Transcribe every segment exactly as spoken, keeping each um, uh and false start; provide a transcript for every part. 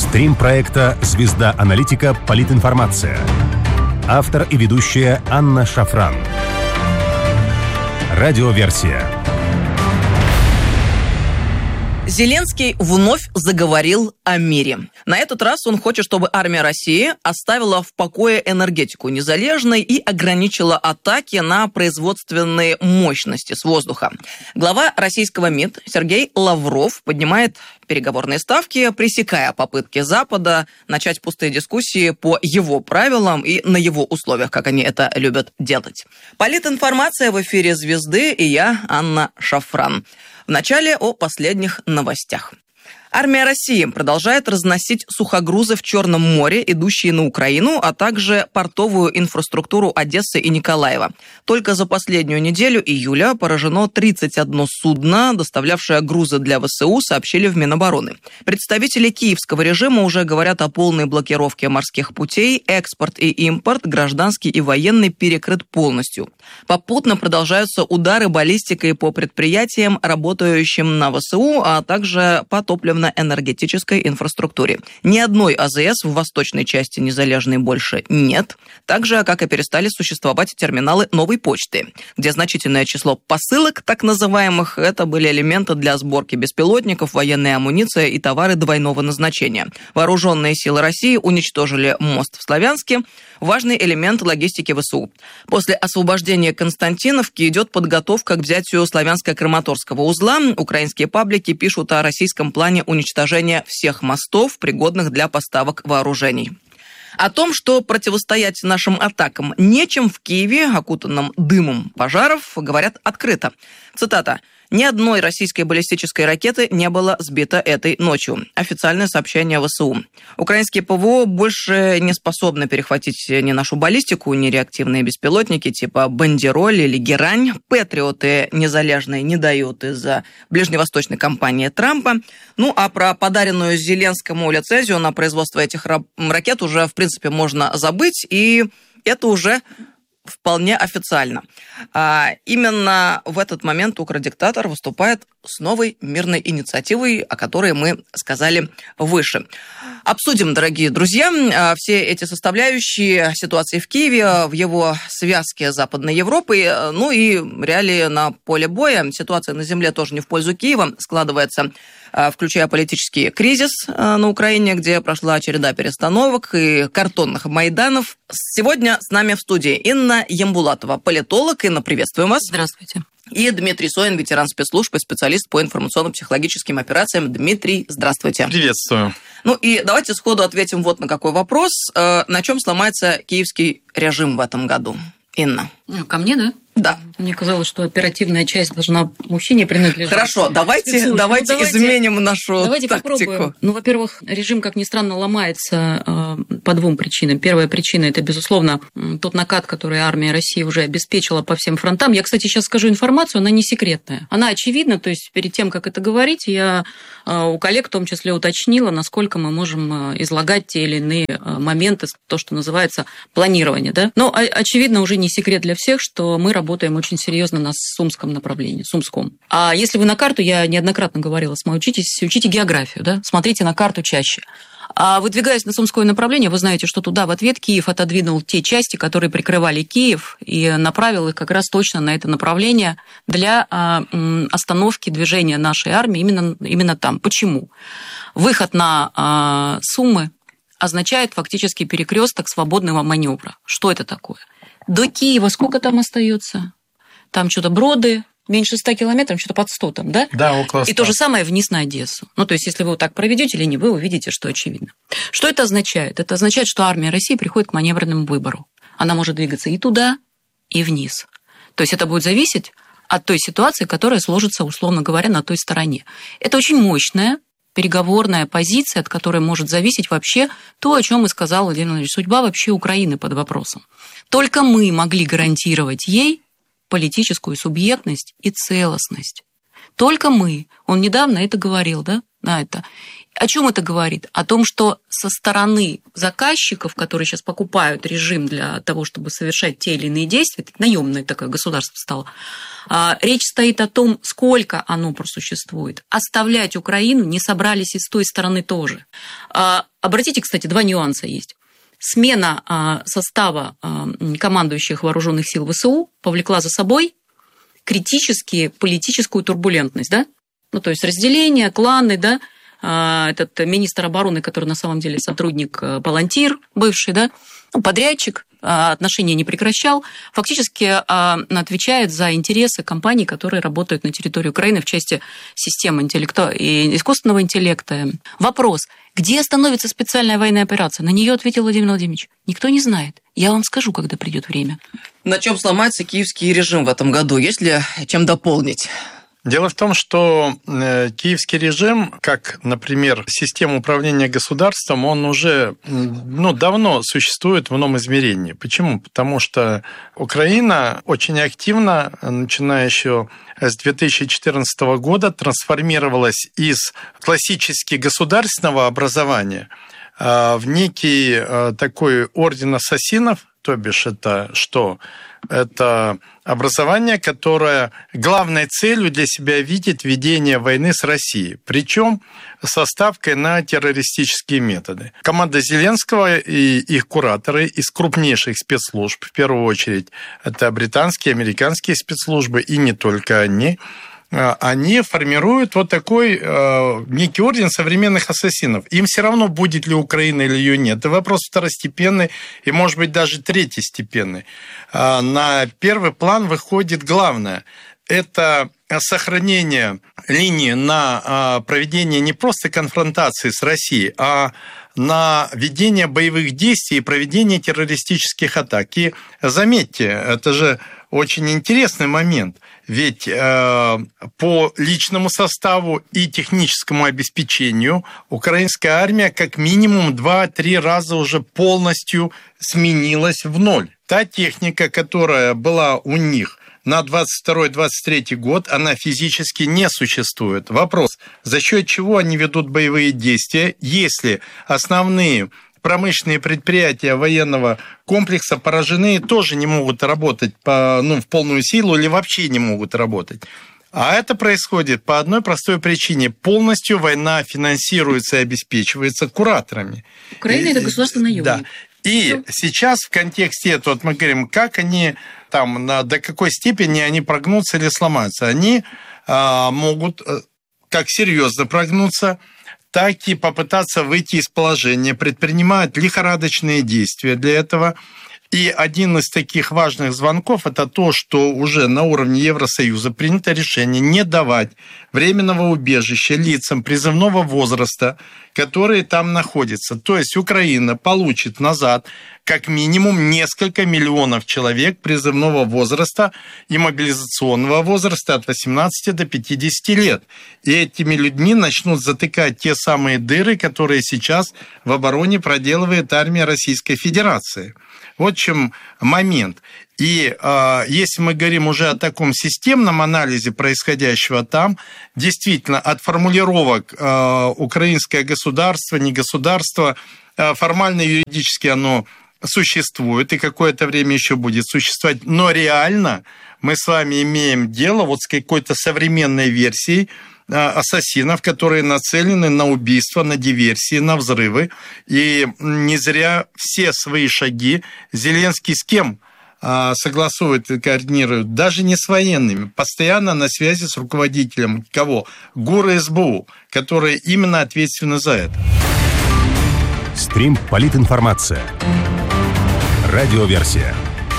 Стрим проекта «Звезда аналитика. Политинформация». Автор и ведущая Анна Шафран. Радиоверсия. Зеленский вновь заговорил о мире. На этот раз он хочет, чтобы армия России оставила в покое энергетику незалежной и ограничила атаки на производственные мощности с воздуха. Глава российского МИД Сергей Лавров поднимает переговорные ставки, пресекая попытки Запада начать пустые дискуссии по его правилам и на его условиях, как они это любят делать. Политинформация в эфире «Звезды» и я, Анна Шафран. Вначале о последних новостях. Армия России продолжает разносить сухогрузы в Черном море, идущие на Украину, а также портовую инфраструктуру Одессы и Николаева. Только за последнюю неделю июля поражено тридцать одно судно, доставлявшее грузы для ВСУ, сообщили в Минобороны. Представители киевского режима уже говорят о полной блокировке морских путей, экспорт и импорт, гражданский и военный перекрыт полностью. Попутно продолжаются удары баллистикой по предприятиям, работающим на ВСУ, а также по топливным энергетической инфраструктуре. Ни одной АЗС в восточной части Незалежной больше нет, так же, как и перестали существовать терминалы новой почты, где значительное число посылок, так называемых, это были элементы для сборки беспилотников, военная амуниция и товары двойного назначения. Вооруженные силы России уничтожили мост в Славянске, важный элемент логистики ВСУ. После освобождения Константиновки идет подготовка к взятию Славянско-Краматорского узла. Украинские паблики пишут о российском плане уничтожения всех мостов, пригодных для поставок вооружений. О том, что противостоять нашим атакам нечем, в Киеве, окутанном дымом пожаров, говорят открыто. Цитата. «Ни одной российской баллистической ракеты не было сбито этой ночью». Официальное сообщение ВСУ. Украинские ПВО больше не способны перехватить ни нашу баллистику, ни реактивные беспилотники типа «Бандероль» или «Герань». «Патриоты» незалежные не дают из-за ближневосточной кампании Трампа. Ну, а про подаренную Зеленскому лицензию на производство этих ракет уже, в принципе, можно забыть, и это уже вполне официально. А именно в этот момент укрдиктатор выступает с новой мирной инициативой, о которой мы сказали выше. Обсудим, дорогие друзья, все эти составляющие ситуации в Киеве, в его связке с Западной Европой, ну и реалии на поле боя. Ситуация на земле тоже не в пользу Киева складывается, включая политический кризис на Украине, где прошла череда перестановок и картонных майданов. Сегодня с нами в студии Инна Ямбулатова, политолог. Инна, приветствуем вас. Здравствуйте. И Дмитрий Соин, ветеран спецслужб и специалист по информационно-психологическим операциям. Дмитрий, здравствуйте. Приветствую. Ну и давайте сходу ответим вот на какой вопрос. На чем сломается киевский режим в этом году? Инна. Ко мне, да? Да. Мне казалось, что оперативная часть должна мужчине принадлежать. Хорошо, давайте, давайте, ну, давайте изменим нашу давайте тактику. Попробуем. Ну, во-первых, режим, как ни странно, ломается э, по двум причинам. Первая причина – это, безусловно, тот накат, который армия России уже обеспечила по всем фронтам. Я, кстати, сейчас скажу информацию, она не секретная. Она очевидна, то есть перед тем, как это говорить, я э, у коллег в том числе уточнила, насколько мы можем э, излагать те или иные э, моменты, то, что называется планирование. Да? Но о- очевидно уже не секрет для всех, что мы работаем работаем очень серьезно на Сумском направлении, Сумском. А если вы на карту, я неоднократно говорила, учитесь, учите географию, да? Смотрите на карту чаще. А выдвигаясь на Сумское направление, вы знаете, что туда в ответ Киев отодвинул те части, которые прикрывали Киев, и направил их как раз точно на это направление для остановки движения нашей армии именно, именно там. Почему? Выход на Сумы означает фактически перекресток свободного маневра. Что это такое? До Киева сколько там остается? Там что-то Броды, меньше ста километров, что-то под сто там, да? Да, около ста. И то же самое вниз на Одессу. Ну, то есть, если вы вот так проведете линию, вы увидите, что очевидно. Что это означает? Это означает, что армия России приходит к маневренному выбору. Она может двигаться и туда, и вниз. То есть, это будет зависеть от той ситуации, которая сложится, условно говоря, на той стороне. Это очень мощная переговорная позиция, от которой может зависеть вообще то, о чем и сказал Владимир Владимирович, судьба вообще Украины под вопросом. Только мы могли гарантировать ей политическую субъектность и целостность. Только мы. Он недавно это говорил, да? На это. О чем это говорит? О том, что со стороны заказчиков, которые сейчас покупают режим для того, чтобы совершать те или иные действия, это наемное такое государство стало, речь стоит о том, сколько оно просуществует. Оставлять Украину не собрались и с той стороны тоже. Обратите, кстати, два нюанса есть. Смена а, состава а, командующих вооруженных сил ВСУ повлекла за собой критически политическую турбулентность, да? Ну, то есть разделение, кланы, да? А, этот министр обороны, который на самом деле сотрудник, волонтер бывший, да? Ну, подрядчик, а, отношения не прекращал, фактически а, отвечает за интересы компаний, которые работают на территории Украины в части системы интеллекта и искусственного интеллекта. Вопрос: где остановится специальная военная операция? На нее ответил Владимир Владимирович: никто не знает. Я вам скажу, когда придет время. На чем сломается киевский режим в этом году? Есть ли чем дополнить? Дело в том, что киевский режим, как, например, система управления государством, он уже ну, давно существует в ином измерении. Почему? Потому что Украина очень активно, начиная еще с две тысячи четырнадцатого года, трансформировалась из классически государственного образования в некий такой орден ассасинов, то бишь это что? Это образование, которое главной целью для себя видит ведение войны с Россией, причем со ставкой на террористические методы. Команда Зеленского и их кураторы из крупнейших спецслужб, в первую очередь, это британские, американские спецслужбы, и не только они, они формируют вот такой э, некий орден современных ассасинов. Им все равно, будет ли Украина или ее нет. Это вопрос второстепенный и, может быть, даже третьестепенный. Э, на первый план выходит главное. Это сохранение линии на э, проведение не просто конфронтации с Россией, а на ведение боевых действий и проведение террористических атак. И заметьте, это же очень интересный момент. Ведь э, по личному составу и техническому обеспечению украинская армия как минимум два-три раза уже полностью сменилась в ноль. Та техника, которая была у них на двадцать второй - двадцать третий год, она физически не существует. Вопрос: за счет чего они ведут боевые действия, если основные промышленные предприятия военного комплекса поражены, тоже не могут работать по, ну, в полную силу или вообще не могут работать. А это происходит по одной простой причине. Полностью война финансируется и обеспечивается кураторами. Украина – это государственный наемник. Да. И сейчас в контексте этого вот мы говорим, как они там, на, до какой степени они прогнутся или сломаются. Они а, могут как серьезно прогнуться, так и попытаться выйти из положения, предпринимать лихорадочные действия для этого. И один из таких важных звонков – это то, что уже на уровне Евросоюза принято решение не давать временного убежища лицам призывного возраста, которые там находятся. То есть Украина получит назад как минимум несколько миллионов человек призывного возраста и мобилизационного возраста от восемнадцати до пятидесяти лет. И этими людьми начнут затыкать те самые дыры, которые сейчас в обороне проделывает армия Российской Федерации. Вот в чем момент. И э, если мы говорим уже о таком системном анализе происходящего там, действительно, от формулировок э, украинское государство, не государство, э, формально юридически оно существует и какое-то время еще будет существовать, но реально мы с вами имеем дело вот с какой-то современной версией ассасинов, которые нацелены на убийство, на диверсии, на взрывы. И не зря все свои шаги Зеленский с кем согласует и координирует? Даже не с военными. Постоянно на связи с руководителем кого? ГУРа СБУ, которые именно ответственны за это. Стрим «Политинформация». Радиоверсия.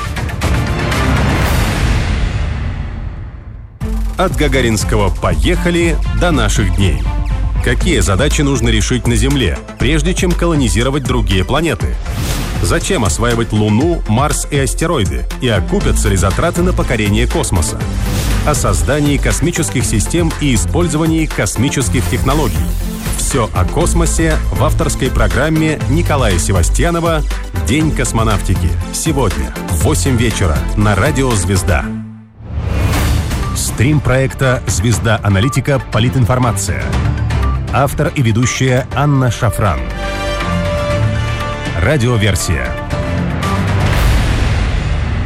От Гагаринского «Поехали» до наших дней. Какие задачи нужно решить на Земле, прежде чем колонизировать другие планеты? Зачем осваивать Луну, Марс и астероиды? И окупятся ли затраты на покорение космоса? О создании космических систем и использовании космических технологий. Все о космосе в авторской программе Николая Севастьянова «День космонавтики». Сегодня в восемь вечера на радио «Звезда». Стрим проекта «Звезда Аналитика. Политинформация». Автор и ведущая Анна Шафран. Радиоверсия.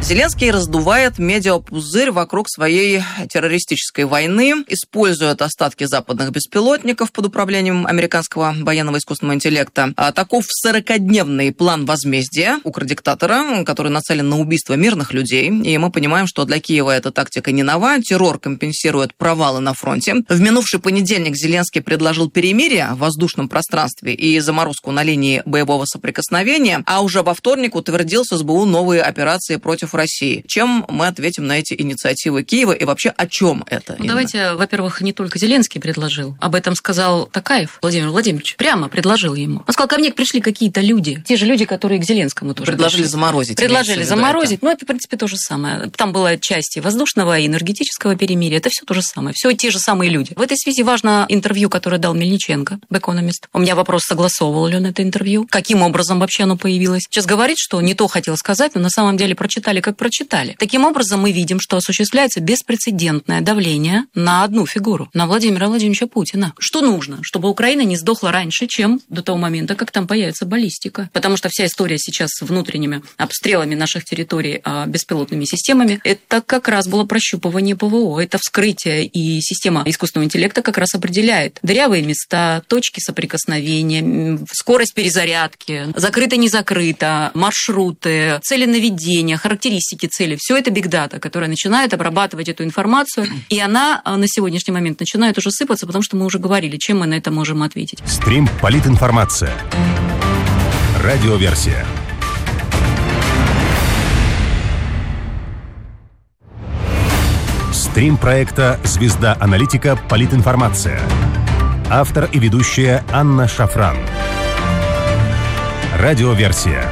Зеленский раздувает медиапузырь вокруг своей террористической войны, использует остатки западных беспилотников под управлением американского военного искусственного интеллекта. А таков сорокадневный план возмездия укрдиктатора, который нацелен на убийство мирных людей. И мы понимаем, что для Киева эта тактика не нова. Террор компенсирует провалы на фронте. В минувший понедельник Зеленский предложил перемирие в воздушном пространстве и заморозку на линии боевого соприкосновения, а уже во вторник утвердил с СБУ новые операции против России. Чем мы ответим на эти инициативы Киева и вообще о чем это? Ну, давайте, во-первых, не только Зеленский предложил. Об этом сказал Токаев Владимир Владимирович. Прямо предложил ему. Он сказал, ко мне пришли какие-то люди. Те же люди, которые к Зеленскому тоже предложили пришли. заморозить. Предложили заморозить. Ну, это, в принципе, то же самое. Там была часть воздушного и энергетического перемирия. Это все то же самое. Все те же самые люди. В этой связи важно интервью, которое дал Мельниченко в Economist. У меня вопрос, согласовывал ли он это интервью? Каким образом вообще оно появилось? Сейчас говорит, что не то хотел сказать, но на самом деле прочитали, как прочитали. Таким образом, мы видим, что осуществляется беспрецедентное давление на одну фигуру, на Владимира Владимировича Путина. Что нужно? Чтобы Украина не сдохла раньше, чем до того момента, как там появится баллистика. Потому что вся история сейчас с внутренними обстрелами наших территорий беспилотными системами, это как раз было прощупывание ПВО, это вскрытие, и система искусственного интеллекта как раз определяет дырявые места, точки соприкосновения, скорость перезарядки, закрыто-не закрыто, маршруты, цели наведения, характеристики цели. Все это бигдата, которая начинает обрабатывать эту информацию, и она на сегодняшний момент начинает уже сыпаться, потому что мы уже говорили, чем мы на это можем ответить. Стрим «Политинформация». Радиоверсия. Стрим проекта «Звезда аналитика. Политинформация». Автор и ведущая Анна Шафран. Радиоверсия.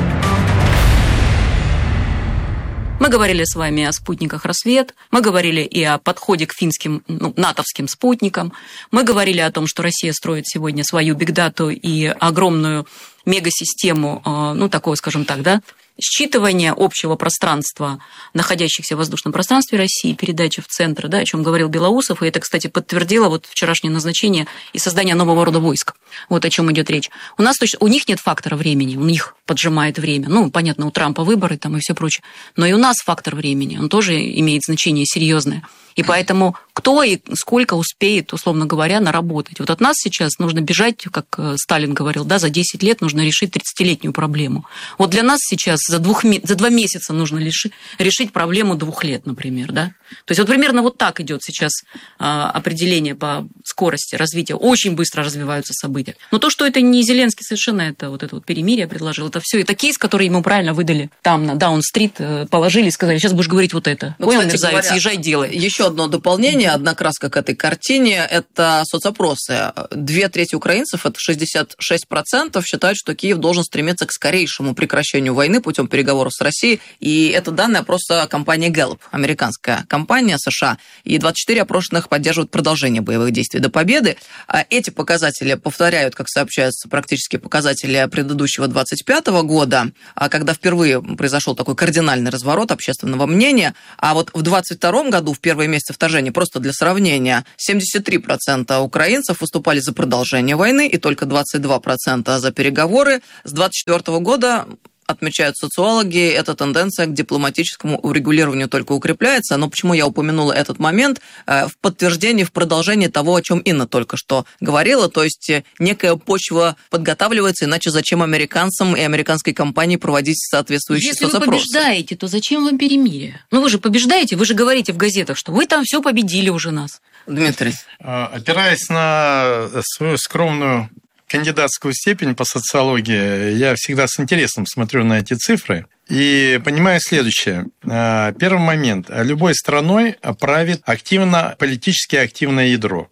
Мы говорили с вами о спутниках «Рассвет», мы говорили и о подходе к финским, ну, натовским спутникам, мы говорили о том, что Россия строит сегодня свою бигдату и огромную мегасистему, ну, такого, скажем так, да, считывание общего пространства, находящихся в воздушном пространстве России, передача в центр, да, о чем говорил Белоусов, и это, кстати, подтвердило вот вчерашнее назначение и создание нового рода войск. Вот о чем идет речь. У нас точно, у них нет фактора времени, у них поджимает время. Ну, понятно, у Трампа выборы там и все прочее. Но и у нас фактор времени, он тоже имеет значение серьезное. И поэтому кто и сколько успеет, условно говоря, наработать. Вот от нас сейчас нужно бежать, как Сталин говорил, да, за десять лет нужно решить тридцатилетнюю проблему. Вот для нас сейчас за, двух, за два месяца нужно решить, решить проблему двух лет, например. Да? То есть вот примерно вот так идет сейчас а, определение по скорости развития. Очень быстро развиваются события. Но то, что это не Зеленский совершенно, это вот это вот перемирие предложил, это все это кейс, который ему правильно выдали. Там на Даун-стрит положили и сказали, сейчас будешь говорить вот это. Ну, понял, кстати, мерзавец, говоря, езжай, делай. Еще одно дополнение, одна краска к этой картине, это соцопросы. Две трети украинцев, это шестьдесят шесть процентов, считают, что Киев должен стремиться к скорейшему прекращению войны путем переговоров с Россией. И это данные опроса компании Gallup, американская компания США. И двадцать четыре опрошенных поддерживают продолжение боевых действий до победы. Эти показатели повторяют, как сообщается, практически показатели предыдущего двадцать пятого года, когда впервые произошел такой кардинальный разворот общественного мнения. А вот в двадцать втором году, в первые месяцы вторжения, просто для сравнения, семьдесят три процента украинцев выступали за продолжение войны и только двадцать два процента за переговоры. С двадцать четвёртого года, отмечают социологи, эта тенденция к дипломатическому урегулированию только укрепляется. Но почему я упомянула этот момент? В подтверждении, в продолжении того, о чем Инна только что говорила, то есть некая почва подготавливается, иначе зачем американцам и американской компании проводить соответствующие Если соцопросы? Если вы побеждаете, то зачем вам перемирие? Ну вы же побеждаете, вы же говорите в газетах, что вы там все победили уже нас. Дмитрий. Опираясь на свою скромную кандидатскую степень по социологии, я всегда с интересом смотрю на эти цифры и понимаю следующее. Первый момент. Любой страной правит активно, политически активное ядро.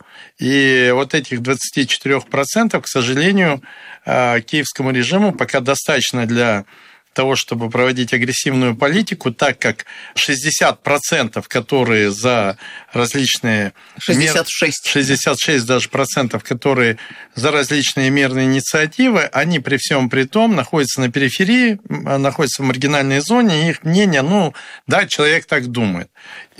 И вот этих двадцать четыре процента, к сожалению, киевскому режиму пока достаточно для того, чтобы проводить агрессивную политику, так как шестьдесят процентов, которые за различные... шестьдесят шесть. Мер... шестьдесят шесть даже процентов, которые за различные мирные инициативы, они при всем при том находятся на периферии, находятся в маргинальной зоне, и их мнение, ну, да, человек так думает.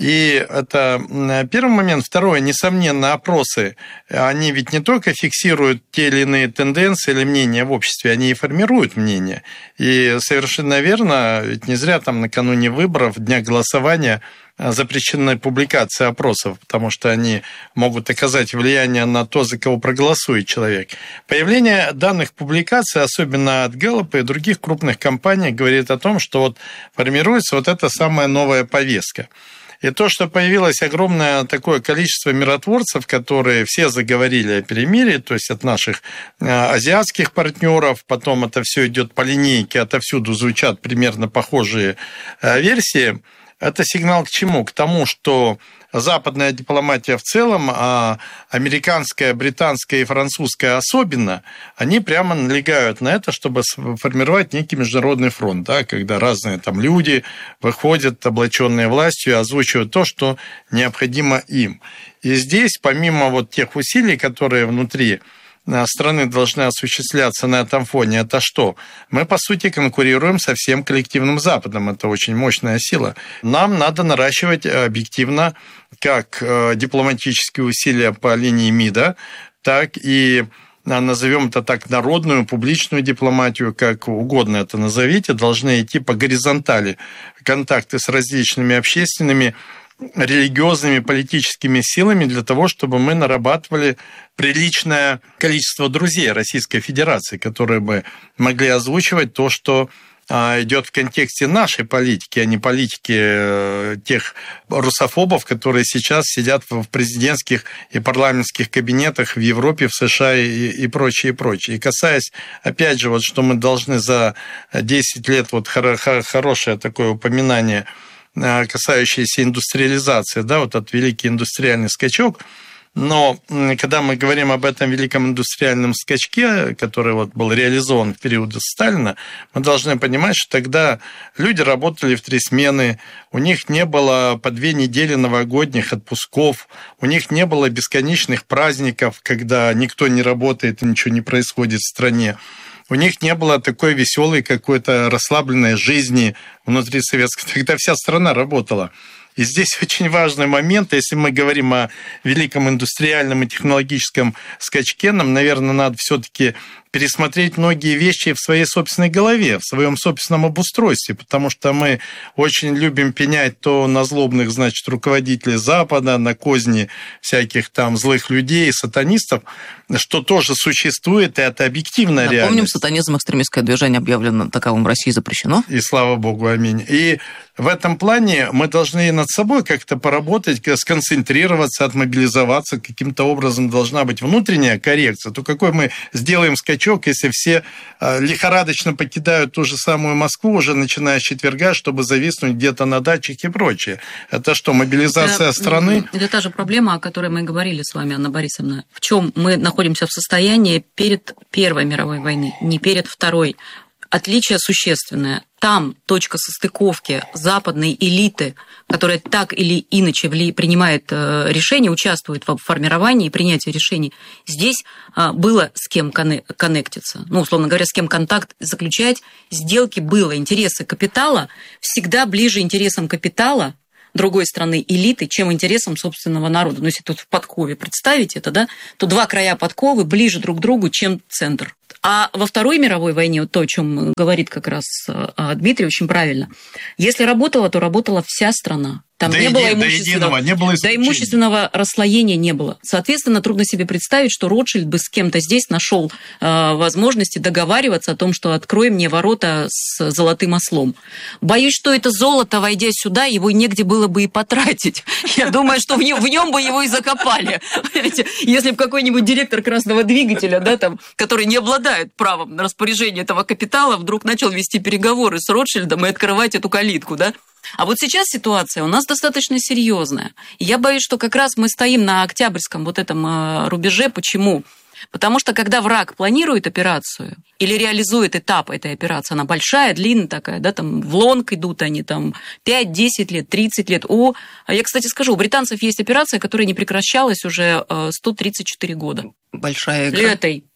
И это первый момент. Второе, несомненно, опросы, они ведь не только фиксируют те или иные тенденции или мнения в обществе, они и формируют мнение. И совершенно совершенно верно. Ведь не зря там накануне выборов, дня голосования, запрещены публикации опросов, потому что они могут оказать влияние на то, за кого проголосует человек. Появление данных публикаций, особенно от Гэллопа и других крупных компаний, говорит о том, что вот формируется вот эта самая новая повестка. И то, что появилось огромное такое количество миротворцев, которые все заговорили о перемирии, то есть от наших азиатских партнеров, потом это все идет по линейке, отовсюду звучат примерно похожие версии, это сигнал к чему? К тому, что западная дипломатия в целом, а американская, британская и французская особенно, они прямо налегают на это, чтобы сформировать некий международный фронт, да, когда разные там люди выходят, облаченные властью, и озвучивают то, что необходимо им. И здесь, помимо вот тех усилий, которые внутри страны должны осуществляться на этом фоне, это что? Мы, по сути, конкурируем со всем коллективным Западом. Это очень мощная сила. Нам надо наращивать объективно как дипломатические усилия по линии МИДа, так и, назовем это так, народную, публичную дипломатию, как угодно это назовите, должны идти по горизонтали. Контакты с различными общественными, религиозными, политическими силами для того, чтобы мы нарабатывали приличное количество друзей Российской Федерации, которые бы могли озвучивать то, что идет в контексте нашей политики, а не политики тех русофобов, которые сейчас сидят в президентских и парламентских кабинетах в Европе, в США и, и прочее, и прочее. И касаясь, опять же, вот что мы должны за десять лет, вот хорошее такое упоминание, касающиеся индустриализации, да, вот этот великий индустриальный скачок. Но когда мы говорим об этом великом индустриальном скачке, который вот был реализован в период Сталина, мы должны понимать, что тогда люди работали в три смены, у них не было по две недели новогодних отпусков, у них не было бесконечных праздников, когда никто не работает и ничего не происходит в стране. У них не было такой веселой какой-то расслабленной жизни внутри советской, когда вся страна работала. И здесь очень важный момент, если мы говорим о великом индустриальном и технологическом скачке, нам, наверное, надо все-таки пересмотреть многие вещи в своей собственной голове, в своем собственном обустройстве, потому что мы очень любим пенять то на злобных, значит, руководителей Запада, на козни всяких там злых людей, сатанистов, что тоже существует, и это объективная Напомним, реальность. Помним, сатанизм, экстремистское движение объявлено таковым в России запрещено. И слава богу, аминь. И в этом плане мы должны над собой как-то поработать, сконцентрироваться, отмобилизоваться, каким-то образом должна быть внутренняя коррекция. То какой мы сделаем скачок, если все лихорадочно покидают ту же самую Москву, уже начиная с четверга, чтобы зависнуть где-то на дачах и прочее. Это что, мобилизация это, страны? Это та же проблема, о которой мы говорили с вами, Анна Борисовна. В чем мы находимся в состоянии перед Первой мировой войной, не перед Второй. Отличие существенное. Там точка состыковки западной элиты, которая так или иначе принимает решения, участвует в формировании и принятии решений. Здесь было с кем коннектиться. Ну, условно говоря, с кем контакт заключать. Сделки было. Интересы капитала всегда ближе интересам капитала другой страны элиты, чем интересам собственного народа. Ну, если тут в подкове представить это, да, то два края подковы ближе друг к другу, чем центр. А во Второй мировой войне, вот то, о чем говорит как раз Дмитрий очень правильно, если работала, то работала вся страна. Там да не, иди, было имущественного, не было да имущественного расслоения не было. Соответственно, трудно себе представить, что Ротшильд бы с кем-то здесь нашел э, возможности договариваться о том, что открой мне ворота с золотым ослом. Боюсь, что это золото, войдя сюда, его негде было бы и потратить. Я думаю, что в нем, в нем бы его и закопали. Если бы какой-нибудь директор красного двигателя, да, там, который не обладает правом на распоряжение этого капитала, вдруг начал вести переговоры с Ротшильдом и открывать эту калитку, да. А вот сейчас ситуация у нас достаточно серьезная. И я боюсь, что как раз мы стоим на октябрьском вот этом рубеже. Почему? Потому что когда враг планирует операцию или реализует этап этой операции, она большая, длинная такая, да, там в лонг идут они там пять-десять лет, тридцать лет. О, я, кстати, скажу, у британцев есть операция, которая не прекращалась уже сто тридцать четыре года. Большая игра. Этой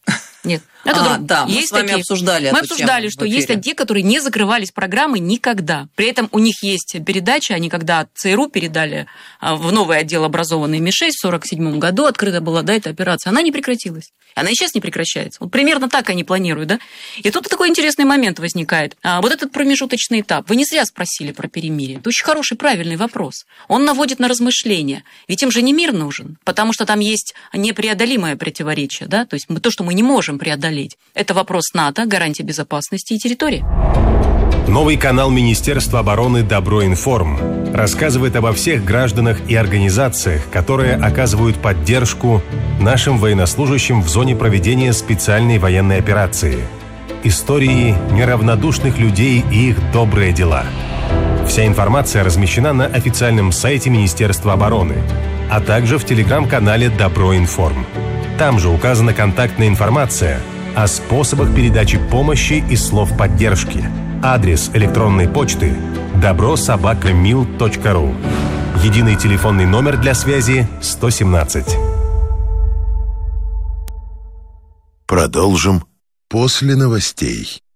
Нет. Это а, друг... да, мы есть с вами такие... обсуждали Мы эту обсуждали, тему что есть такие, которые не закрывались программы никогда. При этом у них есть передача, они когда ЦРУ передали в новый отдел образованный Ми шесть в сорок седьмом году, открыта была, да, эта операция, она не прекратилась. Она и сейчас не прекращается. Вот примерно так они планируют, да? И тут такой интересный момент возникает. А вот этот промежуточный этап. Вы не зря спросили про перемирие. Это очень хороший, правильный вопрос. Он наводит на размышления. Ведь им же не мир нужен, потому что там есть непреодолимое противоречие, да? То есть то, что мы не можем преодолеть. Это вопрос НАТО, гарантия безопасности и территории. Новый канал Министерства обороны «Доброинформ» рассказывает обо всех гражданах и организациях, которые оказывают поддержку нашим военнослужащим в зоне проведения специальной военной операции. Истории неравнодушных людей и их добрые дела. Вся информация размещена на официальном сайте Министерства обороны, а также в телеграм-канале «Доброинформ». Там же указана контактная информация о способах передачи помощи и слов поддержки. Адрес электронной почты добро собака мил точка ру. Единый телефонный номер для связи сто семнадцать. Продолжим после новостей.